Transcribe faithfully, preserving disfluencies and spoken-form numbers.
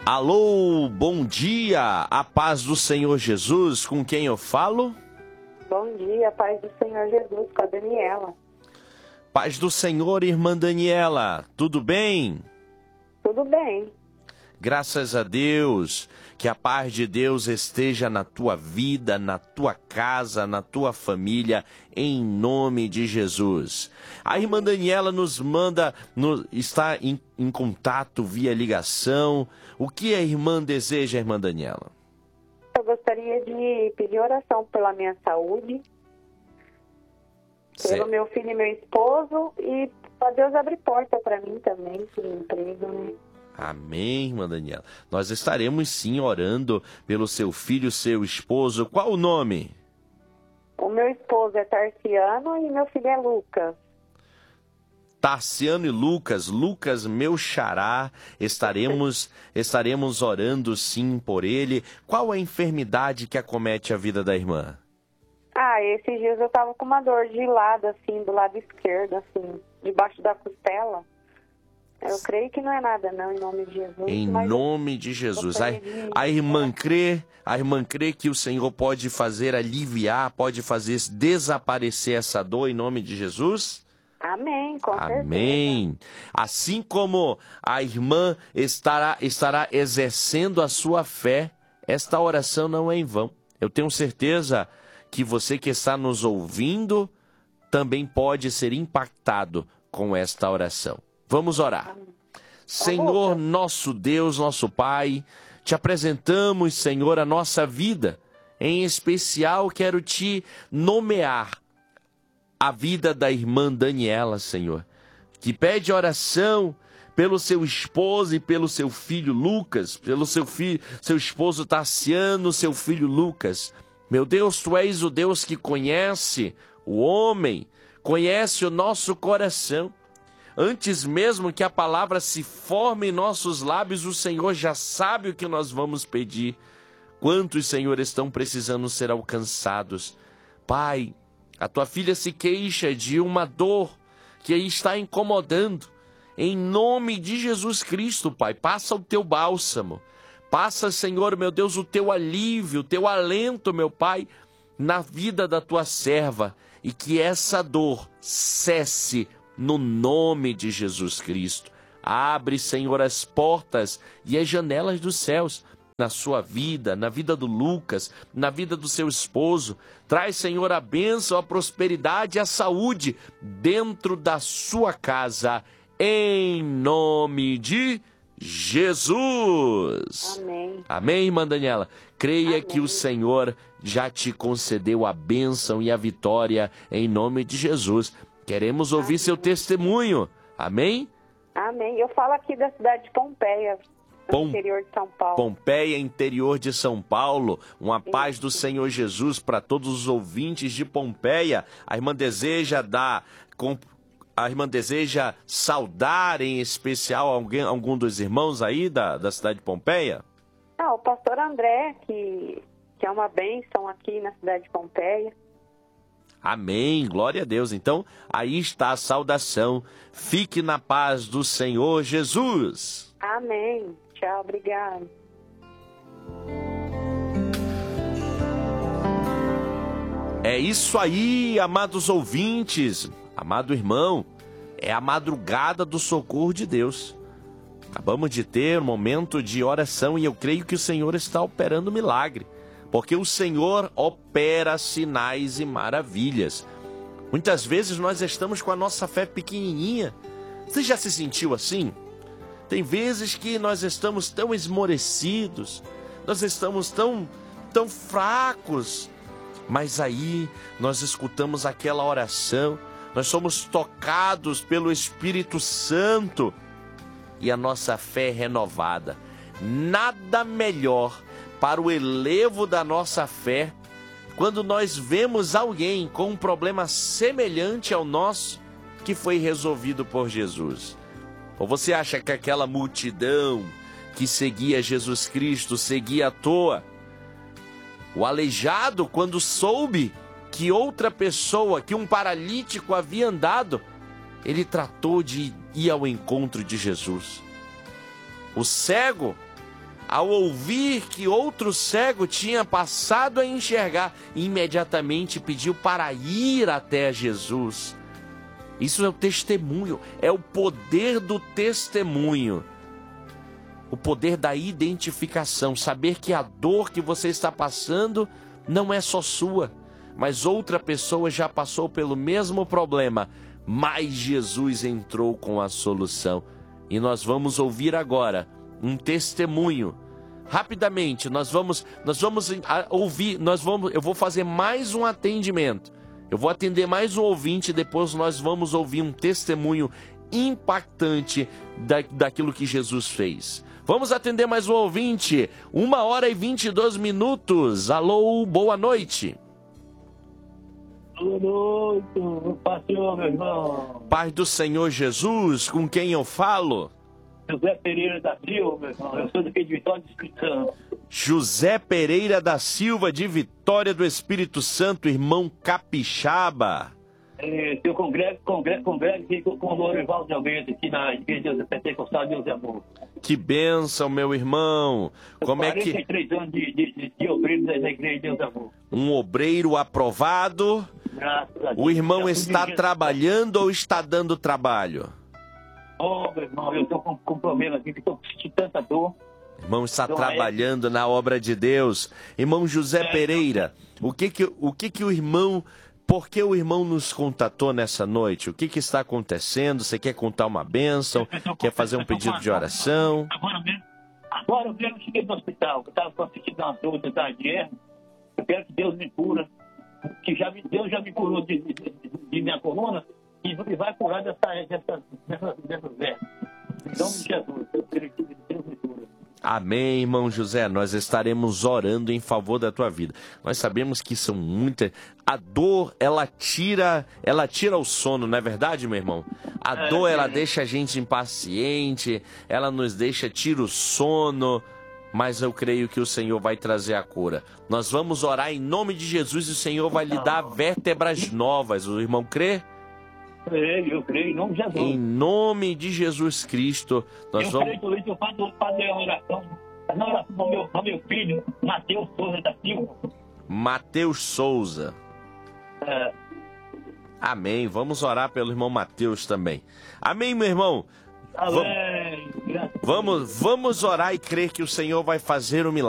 Alô, bom dia, a paz do Senhor Jesus, com quem eu falo? Bom dia, paz do Senhor Jesus, com a Daniela. Paz do Senhor, irmã Daniela, tudo bem? Tudo bem. Graças a Deus, que a paz de Deus esteja na tua vida, na tua casa, na tua família, em nome de Jesus. A irmã Daniela nos manda, no, está em, em contato via ligação. O que a irmã deseja, irmã Daniela? Eu gostaria de pedir oração pela minha saúde, Certo. pelo meu filho e meu esposo, e para Deus abrir porta para mim também, por emprego, né? Amém, irmã Daniela. Nós estaremos sim orando pelo seu filho, seu esposo. Qual o nome? O meu esposo é Tarciano e meu filho é Lucas. Tarciano e Lucas, Lucas, meu xará, estaremos, estaremos orando sim por ele. Qual a enfermidade que acomete a vida da irmã? Ah, esses dias eu tava com uma dor de lado, assim, do lado esquerdo, assim, debaixo da costela. Eu creio que não é nada, não, em nome de Jesus. Em mas nome de Jesus. A, gostaria de- a irmã crê, a irmã crê que o Senhor pode fazer aliviar, pode fazer desaparecer essa dor em nome de Jesus? Amém, com certeza. Amém. Assim como a irmã estará, estará exercendo a sua fé, esta oração não é em vão. Eu tenho certeza que você que está nos ouvindo também pode ser impactado com esta oração. Vamos orar. Senhor, nosso Deus, nosso Pai, te apresentamos, Senhor, a nossa vida. Em especial, quero te nomear a vida da irmã Daniela, Senhor, que pede oração pelo seu esposo e pelo seu filho Lucas, pelo seu filho, seu esposo Tarciano, seu filho Lucas. Meu Deus, tu és o Deus que conhece o homem, conhece o nosso coração. Antes mesmo que a palavra se forme em nossos lábios, o Senhor já sabe o que nós vamos pedir. Quantos, Senhor, estão precisando ser alcançados? Pai, a tua filha se queixa de uma dor que aí está incomodando. Em nome de Jesus Cristo, Pai, passa o teu bálsamo. Passa, Senhor, meu Deus, o teu alívio, o teu alento, meu Pai, na vida da tua serva. E que essa dor cesse no nome de Jesus Cristo. Abre, Senhor, as portas e as janelas dos céus na sua vida, na vida do Lucas, na vida do seu esposo. Traz, Senhor, a bênção, a prosperidade e a saúde dentro da sua casa, em nome de Jesus. Amém. Amém, irmã Daniela? Creia Amém. que o Senhor já te concedeu a bênção e a vitória em nome de Jesus. Queremos ouvir Amém. seu testemunho. Amém? Amém. Eu falo aqui da cidade de Pompeia, no Pom- interior de São Paulo. Pompeia, interior de São Paulo. Uma paz do Senhor Jesus para todos os ouvintes de Pompeia. A irmã deseja dar... com- A irmã deseja saudar em especial alguém, algum dos irmãos aí da, da cidade de Pompeia? Ah, o pastor André, que, que é uma bênção aqui na cidade de Pompeia. Amém, glória a Deus. Então, aí está a saudação. Fique na paz do Senhor Jesus. Amém. Tchau, obrigado. É isso aí, amados ouvintes, amado irmão, é a madrugada do socorro de Deus. Acabamos de ter um momento de oração e eu creio que o Senhor está operando milagre, porque o Senhor opera sinais e maravilhas. Muitas vezes nós estamos com a nossa fé pequenininha. Você já se sentiu assim? Tem vezes que nós estamos tão esmorecidos, nós estamos tão, tão fracos, mas aí nós escutamos aquela oração, nós somos tocados pelo Espírito Santo e a nossa fé é renovada. Nada melhor para o elevo da nossa fé quando nós vemos alguém com um problema semelhante ao nosso que foi resolvido por Jesus. Ou você acha que aquela multidão que seguia Jesus Cristo seguia à toa? O aleijado, quando soube que outra pessoa, que um paralítico havia andado, ele tratou de ir ao encontro de Jesus. O cego, ao ouvir que outro cego tinha passado a enxergar, imediatamente pediu para ir até Jesus. Isso é o testemunho, é o poder do testemunho. O poder da identificação, saber que a dor que você está passando não é só sua, mas outra pessoa já passou pelo mesmo problema, mas Jesus entrou com a solução. E nós vamos ouvir agora um testemunho. Rapidamente, nós vamos, nós vamos ouvir, nós vamos, eu vou fazer mais um atendimento. Eu vou atender mais um ouvinte, depois nós vamos ouvir um testemunho impactante da, daquilo que Jesus fez. Vamos atender mais um ouvinte. Uma hora e vinte e dois minutos. Alô, boa noite. Boa noite, pastor, meu irmão. Paz do Senhor Jesus, com quem eu falo? José Pereira da Silva, meu irmão. Eu sou daqui de Vitória do Espírito Santo. José Pereira da Silva, de Vitória do Espírito Santo, irmão capixaba. É, eu congrego, congrego, congrego aqui com, com o Lorival de Almeida, aqui na Igreja Pentecostal Deus é Amor. Que bênção, meu irmão. Como é que... quarenta e três anos de, de, de, de obreiro da Igreja Deus é Amor. Um obreiro aprovado. Graças a Deus. O irmão Já está podia... trabalhando ou está dando trabalho? Oh, meu irmão, eu estou com, com problema aqui, que estou sentindo tanta dor. Irmão está então, trabalhando é... na obra de Deus. Irmão José é, Pereira, então... o que que o, que que o irmão... Por que o irmão nos contatou nessa noite? O que que está acontecendo? Você quer contar uma bênção? Quer fazer um pedido de oração? Agora mesmo, agora eu mesmo cheguei no hospital. Eu estava assistindo uma dor de guerra. Eu quero que Deus me cura. Que já me, Deus já me curou de, de, de, de minha coluna e vai curar dessa, dessa, dessa, dessa vermes. Em nome de Jesus, eu quero que Deus me cura. Amém, irmão José, nós estaremos orando em favor da tua vida. Nós sabemos que são muitas... A dor, ela tira, ela tira o sono, não é verdade, meu irmão? A é, dor, ela é. deixa a gente impaciente, ela nos deixa, tira o sono, mas eu creio que o Senhor vai trazer a cura. Nós vamos orar em nome de Jesus e o Senhor vai lhe dar vértebras novas. O irmão crê? creio, eu creio, em nome de Jesus. Em nome de Jesus Cristo, nós eu vamos... creio por isso, eu faço, faço a oração, na oração do meu, do meu filho, Mateus Souza da Silva. Mateus Souza. É. Amém. Vamos orar pelo irmão Mateus também. Amém, meu irmão. Amém. Vamos, vamos orar e crer que o Senhor vai fazer o milagre.